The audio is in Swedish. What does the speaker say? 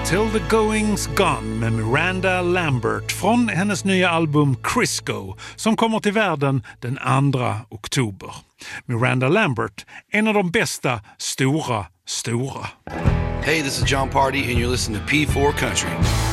Till the Going's Gone med Miranda Lambert från hennes nya album Crisco som kommer till världen den 2 oktober. Miranda Lambert, en av de bästa stora. Hey, this is John Party and you're listening to P4 Country.